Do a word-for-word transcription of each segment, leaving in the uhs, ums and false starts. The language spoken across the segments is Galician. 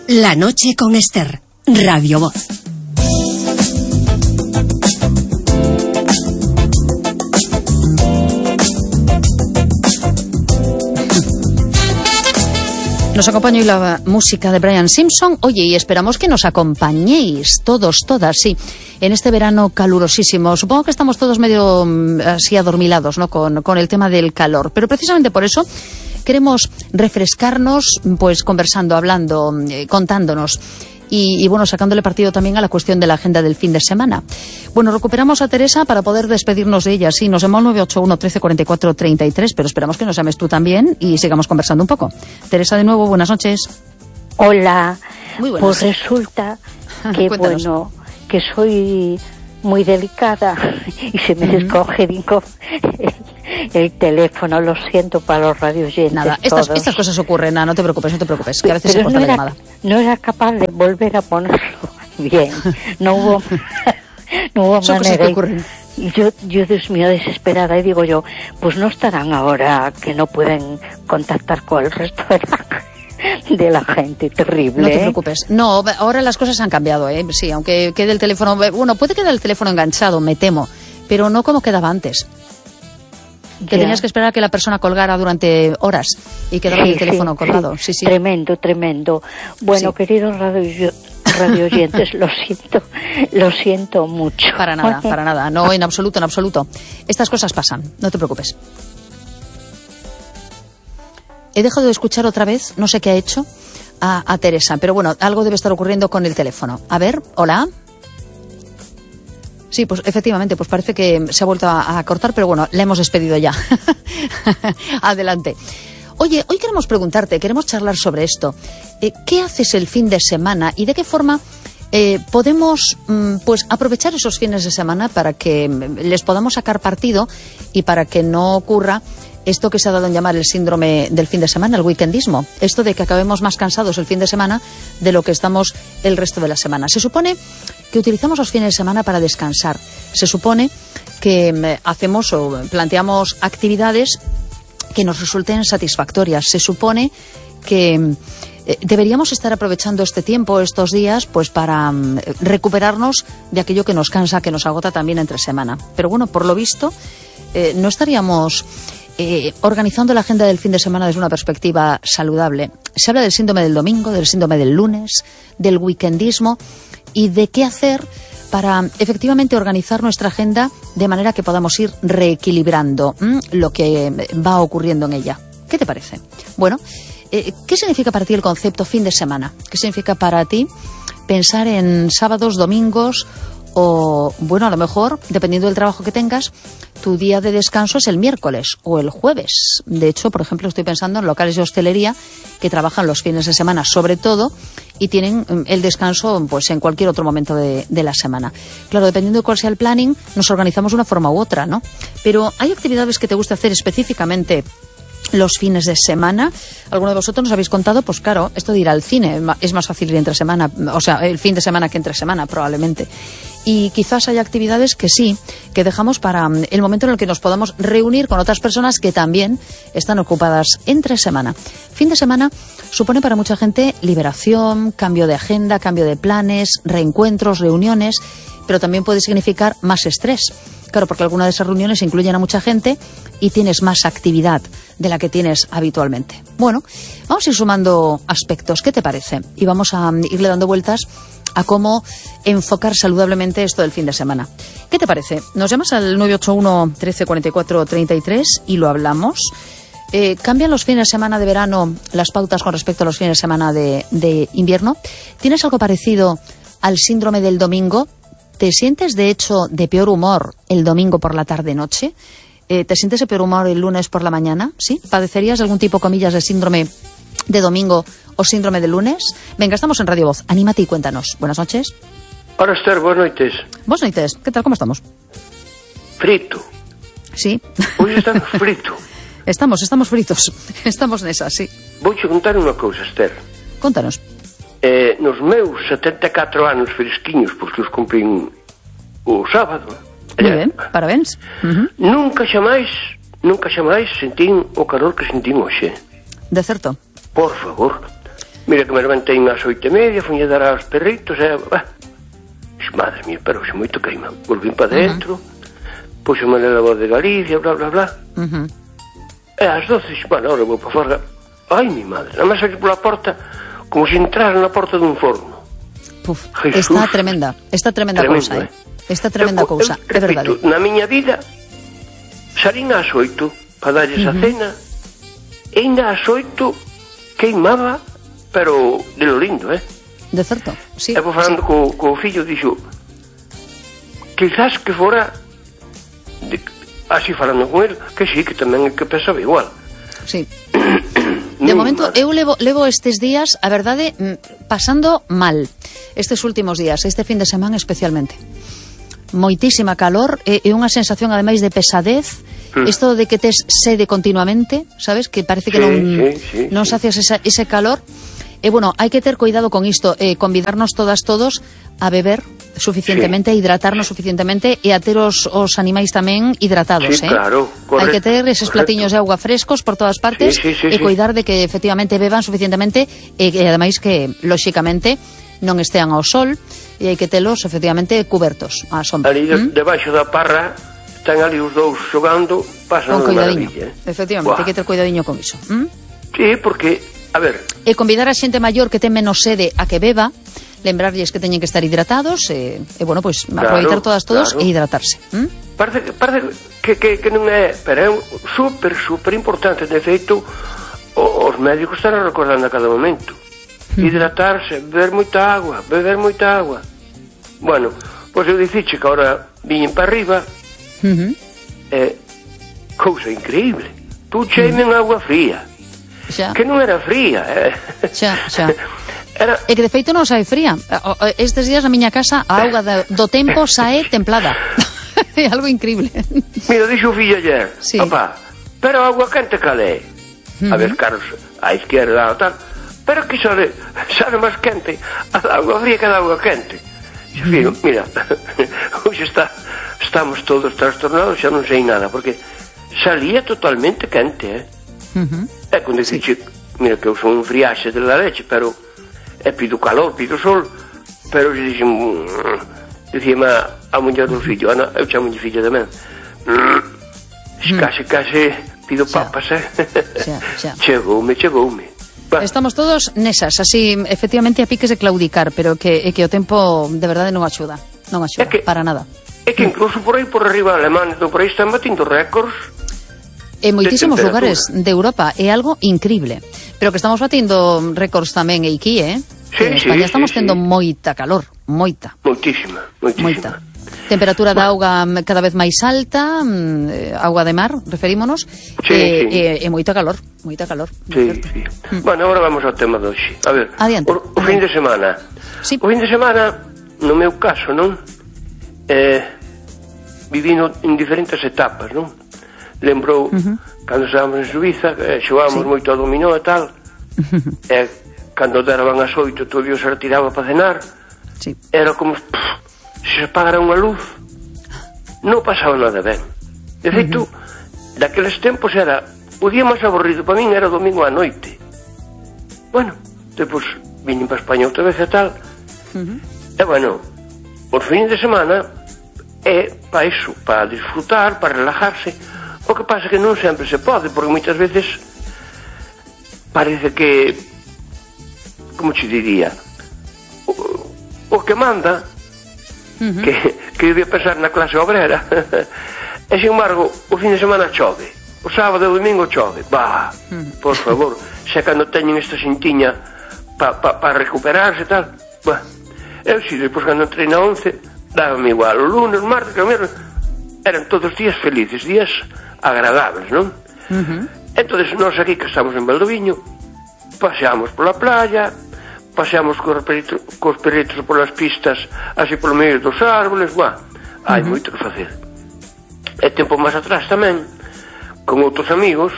La noche con Esther, Radio Voz. Nos acompaña hoy la música de Brian Simpson. Oye, y esperamos que nos acompañéis todos, todas, sí, en este verano calurosísimo. Supongo que estamos todos medio así adormilados, ¿no?, con, con el tema del calor. Pero precisamente por eso queremos refrescarnos, pues conversando, hablando, eh, contándonos. Y, y bueno, sacándole partido también a la cuestión de la agenda del fin de semana. Bueno, recuperamos a Teresa para poder despedirnos de ella. Sí, nos llamó al nueve ocho uno, trece, cuarenta y cuatro, treinta y tres, pero esperamos que nos llames tú también y sigamos conversando un poco. Teresa, de nuevo, buenas noches. Hola. Muy buenas. Pues resulta que, bueno, que soy muy delicada y se me uh-huh. descongedó el, el teléfono. Lo siento para los radioyentes. Nada, estas, estas cosas ocurren, no, no te preocupes, no te preocupes, que a veces Pero se corta no la era, llamada. No era capaz de volver a ponerlo bien. No hubo, no hubo Son manera. Cosas que ocurren. Y yo, yo, Dios mío, desesperada, y digo yo, pues no estarán ahora que no pueden contactar con el resto de la de la gente, terrible. No te preocupes. No, ahora las cosas han cambiado, ¿eh? Sí, aunque quede el teléfono... Bueno, puede quedar el teléfono enganchado, me temo, pero no como quedaba antes. Que ya. Tenías que esperar a que la persona colgara durante horas y quedaba sí, el teléfono sí, colgado. Sí. Sí, sí. Tremendo, tremendo. Bueno, sí. Queridos radio, radio oyentes, lo siento, lo siento mucho. Para nada, para nada. No, en absoluto, en absoluto. Estas cosas pasan, no te preocupes. He dejado de escuchar otra vez, no sé qué ha hecho, a, a Teresa, pero bueno, algo debe estar ocurriendo con el teléfono. A ver, hola. Sí, pues efectivamente, pues parece que se ha vuelto a, a cortar, pero bueno, la hemos despedido ya. Adelante. Oye, hoy queremos preguntarte, queremos charlar sobre esto. Eh, ¿Qué haces el fin de semana y de qué forma eh, podemos mm, pues aprovechar esos fines de semana para que les podamos sacar partido y para que no ocurra esto que se ha dado en llamar el síndrome del fin de semana, el weekendismo? Esto de que acabemos más cansados el fin de semana de lo que estamos el resto de la semana. Se supone que utilizamos los fines de semana para descansar. Se supone que hacemos o planteamos actividades que nos resulten satisfactorias. Se supone que eh, deberíamos estar aprovechando este tiempo, estos días, pues para um, recuperarnos de aquello que nos cansa, que nos agota también entre semana. Pero bueno, por lo visto, eh, no estaríamos Eh, organizando la agenda del fin de semana desde una perspectiva saludable. Se habla del síndrome del domingo, del síndrome del lunes, del weekendismo y de qué hacer para efectivamente organizar nuestra agenda de manera que podamos ir reequilibrando ¿m? lo que va ocurriendo en ella. ¿Qué te parece? Bueno, eh, ¿qué significa para ti el concepto fin de semana? ¿Qué significa para ti pensar en sábados, domingos o, bueno, a lo mejor, dependiendo del trabajo que tengas, tu día de descanso es el miércoles o el jueves? De hecho, por ejemplo, estoy pensando en locales de hostelería que trabajan los fines de semana sobre todo y tienen el descanso pues en cualquier otro momento de, de la semana. Claro, dependiendo de cuál sea el planning, nos organizamos de una forma u otra, ¿no? Pero ¿hay actividades que te gusta hacer específicamente los fines de semana? ¿Alguno de vosotros nos habéis contado? Pues claro, esto de ir al cine es más fácil ir entre semana, o sea, el fin de semana que entre semana probablemente. Y quizás hay actividades que sí, que dejamos para el momento en el que nos podamos reunir con otras personas que también están ocupadas entre semana. Fin de semana supone para mucha gente liberación, cambio de agenda, cambio de planes, reencuentros, reuniones, pero también puede significar más estrés. Claro, porque algunas de esas reuniones incluyen a mucha gente y tienes más actividad de la que tienes habitualmente. Bueno, vamos a ir sumando aspectos. ¿Qué te parece? Y vamos a irle dando vueltas a cómo enfocar saludablemente esto del fin de semana. ¿Qué te parece? Nos llamas al nueve ocho uno, trece, cuarenta y cuatro, treinta y tres y lo hablamos. Eh, ¿Cambian los fines de semana de verano las pautas con respecto a los fines de semana de, de invierno? ¿Tienes algo parecido al síndrome del domingo? ¿Te sientes, de hecho, de peor humor el domingo por la tarde-noche? Eh, ¿Te sientes de peor humor el lunes por la mañana? ¿Sí? ¿Padecerías de algún tipo, comillas, de síndrome de domingo o síndrome de lunes? Venga, estamos en Radio Voz. Anímate y cuéntanos. Buenas noches. Hola, Esther, buenas noites. Buenas noites. ¿Qué tal? ¿Cómo estamos? Frito. Sí. Hoy estamos frito. Estamos, estamos fritos. Estamos nesa, sí. Vou che contar unha cousa, Esther. Contanos. Eh, nos meus setenta e catro anos fresquiños, porque os cumprín o sábado. Moi ben, parabéns. Uh-huh. Nunca xamais, nunca xamais sentín o calor que sentín hoxe. De certo. Por favor. Mira que me levantei ás oito e media, fui a dar aos perritos, e... bah, madre mía, pero xe moito queima. Volvín para dentro, uh-huh. Puxome na voz de Galicia, bla, bla, bla. Uh-huh. E ás doce, bueno, ahora vou para fora. Ai, mi madre, nada máis salir pola porta, como se entrara na porta dun forno. Puf, está tremenda, está tremenda cousa, eh? Está tremenda cousa, é verdade. Na miña vida, salín ás oito para darlles uh-huh. a cena, e ainda ás oito queimaba, pero de lo lindo, eh? De certo, sí. E vou falando sí. co, co fillo, dixo, quizás que fora, de, así falando con él, que sí, que tamén é que pensaba igual. Sí. De momento, eu levo, levo estes días, a verdade, pasando mal. Estes últimos días, este fin de semana especialmente. Moitísima calor, e, e unha sensación ademais de pesadez, mm. isto de que tes sede continuamente, sabes, que parece que sí, non, sí, sí, non sí. sacias esa, ese calor. E, bueno, hai que ter cuidado con isto, eh, convidarnos todas todos a beber suficientemente, sí. a hidratarnos suficientemente e a ter os, os animais tamén hidratados, sí, eh? Claro, correcto, hai que ter eses platiños de agua frescos por todas partes, sí, sí, sí, e cuidar de que efectivamente beban suficientemente e, e ademais que, lóxicamente, non estean ao sol e hai que telos efectivamente cubertos á sombra. Ali ¿Mm? debaixo da parra están ali os dous xogando, pasan con cuidadiño, maravilla, eh? Efectivamente, hai que ter cuidadiño con iso. ¿Mm? Sí, porque a ver... E convidar a xente maior que ten menos sede a que beba, lembrarlles que teñen que estar hidratados, e, e bueno, pois, pues, aproveitar todas todos claro. E hidratarse. ¿Mm? Parece, parece que, que, que non é, pero é super, super importante, de feito, os médicos están recordando a cada momento. ¿Mm? Hidratarse, beber moita agua, beber moita agua. Bueno, pois eu diciche que agora viñen para arriba, uh-huh. eh, cousa increíble, puxeime uh-huh. en agua fría. Xa. Que non era fría, eh? Xa, xa. Era... É que de feito non sae fría. Estes días na miña casa a auga do, do tempo sae templada. É algo increíble. Mira, dixo o fillo ayer, sí. papá, pero a agua quente calé. Uh-huh. A ver, Carlos, a izquierda, tal, pero que sale, sale máis quente a agua fría que a agua quente. Uh-huh. Filho, mira, hoxe está, estamos todos trastornados, xa non sei nada, porque salía totalmente quente, eh? Uh-huh. É quando sí. dixe, mira que eu son un friaxe de la leche, pero é pido calor, pido sol, pero xe dixen, dicíame a, a muller do fillo, Ana, eu chamo de fillo tamén, mm. case, case pido papas, eh? Xa, xa. Chegoume, chegoume. Bah. Estamos todos nesas, así, efectivamente a piques de claudicar, pero que, é que o tempo de verdade non axuda, non axuda, que, para nada. É que incluso por aí, por arriba, Alemania, por aí están batindo récords. En moitísimos lugares de Europa é algo increíble, pero que estamos batindo récords tamén aquí, eh? Sí, en España sí, estamos sí, tendo sí. moita calor, moita. Moitísima, moitísima. Moita. Temperatura da auga cada vez máis alta, eh, auga de mar, referímonos, sí, e, sí. e, e moita calor, moita calor. Sí, sí. Mm. Bueno, agora vamos ao tema de hoxe. A ver, adiante, o, o fin de semana. Sí. O fin de semana, no meu caso, non? Eh, vivindo en diferentes etapas, non? Lembrou, uh-huh. cando estábamos en Suiza, eh, xogábamos sí. moito a dominó e tal, uh-huh. e cando deraban as oito, todo Dios se retiraba para cenar, sí. era como pff, se apagara unha luz, non pasaba nada ben. De feito, uh-huh. daqueles tempos era, o día máis aburrido para min era o domingo á noite. Bueno, depois viñen para España outra vez e tal, uh-huh. e bueno, os fines de semana é para iso, para disfrutar, para relajarse. O que pasa que non sempre se pode, porque moitas veces parece que, como te diría, o, o que manda, uh-huh. que, que debía pensar na clase obrera, e sin embargo, o fin de semana chove, o sábado e o domingo chove, bah, uh-huh. por favor, se cando teñen esta xintiña para pa, pa recuperarse e tal, bah, eu si, depois cando entrei na once, dábame igual, o lunes, o martes, o mierda, eran todos días felices, días agradables, non? Uh-huh. Entonces, nós aquí que estamos en Valdoviño, paseamos pola playa, paseamos cos perritos, cos perritos polas pistas, así polo medio dos árboles, buah, hai uh-huh. moito que facer. E tempo máis atrás tamén, con outros amigos,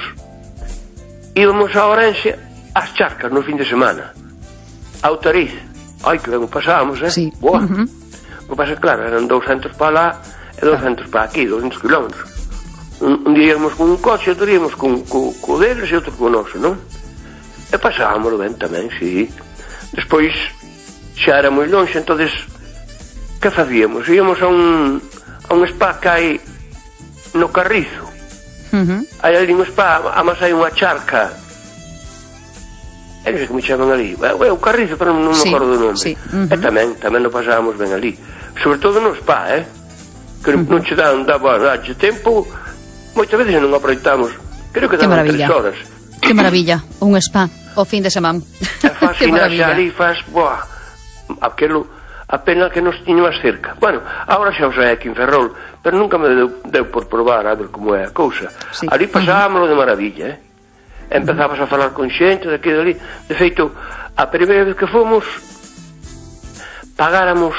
íbamos a Orense ás charcas no fin de semana, a Outariz. Ai, que ben o pasábamos, eh? Sí. Buah. Uh-huh. O que pasa, claro, eran douscentos para lá e douscentos para aquí, douscentos kilómetros. Un, un día íamos con un coche, outro íamos con, con, con deles e outro con o noso, non? E pasámoslo ben tamén, sí. Despois xa era moi longe, entonces que facíamos? Íamos a un a un spa que hai no Carrizo. Uh-huh. Hai ali un spa, amas hai unha charca. E non sei como chaman ali. É o Carrizo, pero non me sí, acordo do nome. Sí. Uh-huh. E tamén, tamén nos pasábamos ben ali. Sobre todo no spa, eh? Que uh-huh. non che dan, daba dache tempo, moitas veces non aproveitamos. Creo que daban tres horas. Que maravilla, un spa, o fin de semana. E faz gimnasia ali, faz, boa, aquelo, a pena que nos tiño máis cerca. Bueno, agora xa o sei aquí en Ferrol, pero nunca me deu, deu por probar a ver como é a cousa. Sí. Ali pasámoslo de maravilla, eh? Empezabas a falar con xente daqui e dali. De feito, a primeira vez que fomos, pagáramos,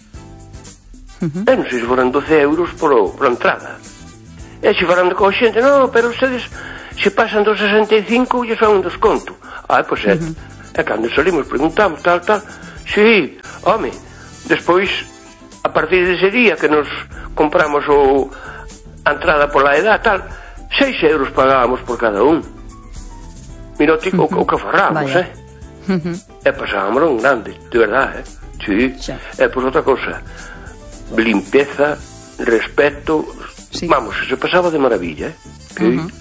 uh-huh. eh, non sei se foran doce euros por, por entrada. E se falando con xente, non, pero ustedes se pasan dos sesenta e cinco e fan un desconto. Ah, pois é. Uh-huh. E cando salimos preguntamos, tal, tal. Sí, home, despois, a partir dese día que nos compramos o, a entrada pola edad, tal, seis euros pagábamos por cada un. Mira o, uh-huh. o, o que farramos, eh? Uh-huh. E pasábamos un grande, de verdade, eh? Sí. Sí. E pois outra cosa, limpeza, respeto, sí. Vamos, se pasaba de maravilla, eh? Que... Uh-huh.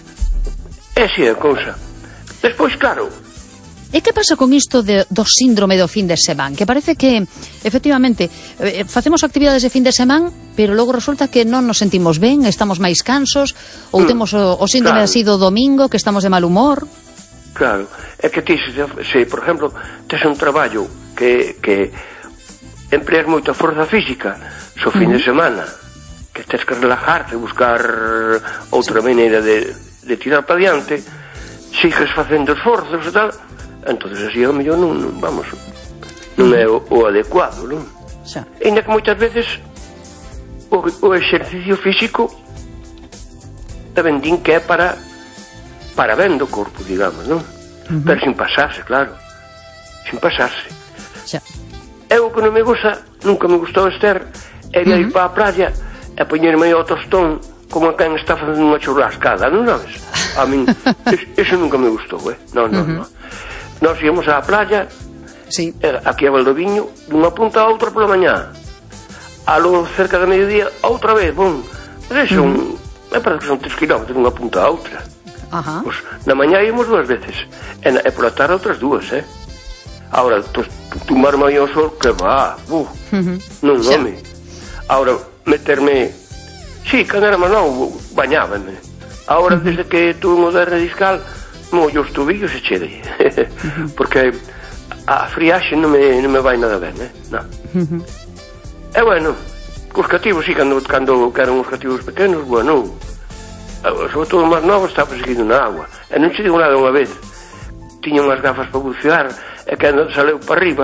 E si é a cousa. Despois, claro... E que pasa con isto de, do síndrome do fin de semana? Que parece que, efectivamente, eh, facemos actividades de fin de semana, pero logo resulta que non nos sentimos ben, estamos máis cansos, ou mm, temos o, o síndrome claro. Así do domingo, que estamos de mal humor. Claro, é que ti, se, se por exemplo, tes un traballo que, que empleas moita forza física, so fin mm. de semana, que tens que relajarte, buscar outra maneira de... de tirar para diante, sigues facendo esforzos e tal, entonces así ao mellor non, non vamos, non é o, o adecuado, non? Xa. Ainda que moitas veces o, o exercicio físico tamén din que é para para ben do corpo, digamos, non? Uh-huh. Pero sin pasarse, claro, sin pasarse. Xa. Eu que non me gusta, nunca me gustou Esther, é uh-huh. ir para a praia e poñerme ao tostón como a quen está facendo unha churrascada, non sabes? A min, eso nunca me gustou, eh? Non, non, uh-huh. non. Nós íamos á playa, sí. aquí a Valdoviño, dunha punta a outra pola mañá. A lo cerca da mediodía, outra vez, bom. Pero eso, uh-huh. me parece que son tres kilómetros dunha punta a outra. Uh-huh. Pues, na mañá íamos dúas veces, e, na, e pola tarde outras dúas, eh? Ahora, pues, tumbarme aí ao sol, que va, uh, uh-huh. non, sí. home. Ahora, meterme... Sí, cando era máis novo, bañábame. Agora, uh-huh. desde que tuve un moderno discal, mollo os tubillos e chede. uh-huh. Porque a friaxe non me, non me vai nada ben, eh? Non. Uh-huh. E bueno, cos cativos, sí, cando, cando eran os cativos pequenos, bueno, sobre todo máis novos, estaba seguindo na agua. E non che digo nada unha vez. Tiña unhas gafas para bucear, e cando saleu para arriba,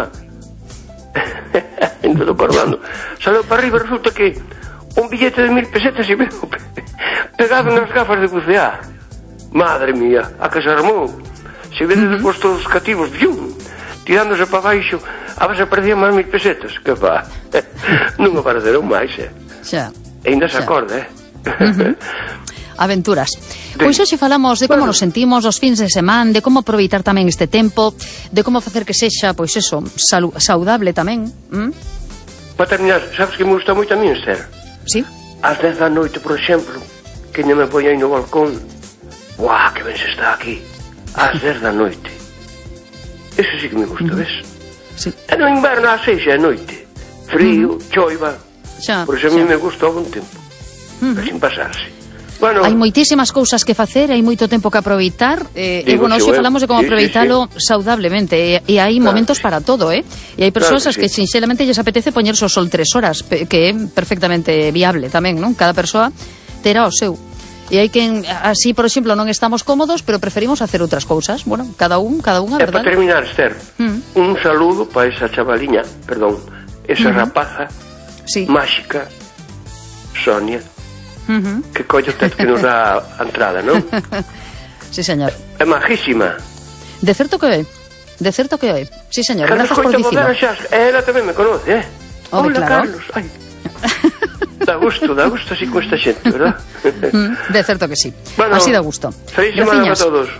entón acordando, saleu para arriba, resulta que un billete de mil pesetas e veo pegado nas gafas de bucear. Madre mía, a que se armou. Se vedes uh-huh. despois todos os cativos, vium, tirándose para baixo, a ver se perdían máis mil pesetas. Que fa? Non apareceron máis, eh? Xa. E ainda se acorda, eh? Uh-huh. Aventuras. De... Pois hoxe falamos de como bueno. nos sentimos os fins de semana, de como aproveitar tamén este tempo, de como facer que sexa, pois eso, salu- saudable tamén. ¿Mm? Para terminar, sabes que me gusta moito a mí, Esther? Sí. Ás dez da noite, por exemplo, que non me poño aí no balcón. Buah, que ben se está aquí. Ás dez da noite. Eso sí que me gusta, uh-huh. ves? Sí. E no inverno ás seis da noite. Frío, uh-huh. choiva. Xa, por eso a mí me gusta o bon tempo. Uh-huh. Sin pasarse. Bueno, hai moitísimas cousas que facer, hai moito tempo que aproveitar, eh, e bueno, hoxe falamos de como sí, aproveitalo sí, sí. saudablemente, e, e hai claro, momentos sí. para todo, eh? E hai persoas claro que, que sí. sinxelamente lles apetece poñerse o sol tres horas, que é perfectamente viable tamén, non? Cada persoa terá o seu. E hai quen, así, por exemplo, non estamos cómodos, pero preferimos hacer outras cousas. Bueno, cada un, cada unha, verdad? E para terminar, Esther, mm. un saludo para esa chavaliña, perdón, esa mm-hmm. rapaza sí. máxica, Sonia, uh-huh. que collo usted que nos dá a entrada, non? Sí, señor. É majísima. De certo que é. De certo que é. Sí, señor. Cando gracias por dicilo. Xa, ela tamén me conoce, eh? Home, Hola, claro. Carlos. Ai. Dá gusto, dá gusto así con esta xente, verdad? De certo que sí. Bueno, así dá gusto. Feliz semana a todos.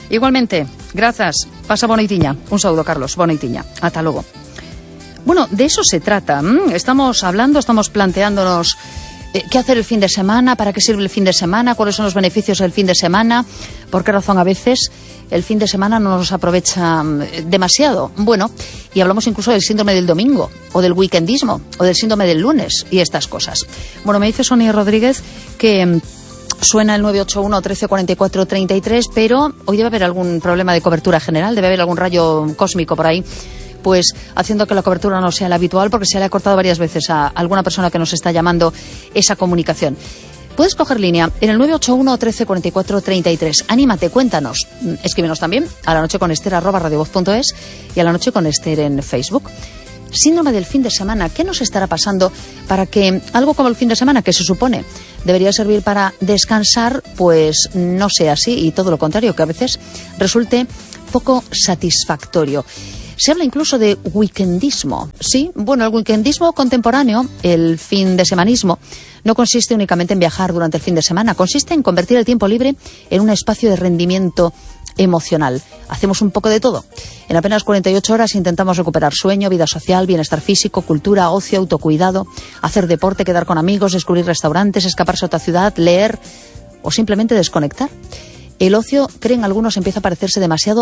Igualmente, gracias. Pasa boneitiña. Un saludo, Carlos. Boneitiña. Hasta luego. Bueno, de eso se trata. Estamos hablando, estamos planteándonos eh, qué hacer el fin de semana, para qué sirve el fin de semana, cuáles son los beneficios del fin de semana, por qué razón a veces el fin de semana no nos aprovecha demasiado. Bueno, y hablamos incluso del síndrome del domingo, o del weekendismo, o del síndrome del lunes, y estas cosas. Bueno, me dice Sonia Rodríguez que suena el nueve ocho uno, trece cuarenta y cuatro, treinta y tres, pero hoy debe haber algún problema de cobertura general, debe haber algún rayo cósmico por ahí, pues haciendo que la cobertura no sea la habitual, porque se le ha cortado varias veces a alguna persona que nos está llamando esa comunicación. Puedes coger línea en el nueve ocho uno, trece cuarenta y cuatro, treinta y tres. Anímate, cuéntanos. Escríbenos también a la noche con Ester arroba radiovoz punto es y a la noche con Ester en Facebook. Síndrome del fin de semana. ¿Qué nos estará pasando para que algo como el fin de semana, que se supone debería servir para descansar, pues no sea así y todo lo contrario, que a veces resulte poco satisfactorio? Se habla incluso de weekendismo. Sí, bueno, el weekendismo contemporáneo, el fin de semanismo, no consiste únicamente en viajar durante el fin de semana, consiste en convertir el tiempo libre en un espacio de rendimiento emocional. Hacemos un poco de todo. En apenas cuarenta y ocho horas intentamos recuperar sueño, vida social, bienestar físico, cultura, ocio, autocuidado, hacer deporte, quedar con amigos, descubrir restaurantes, escaparse a otra ciudad, leer o simplemente desconectar. El ocio, creen algunos, empieza a parecerse demasiado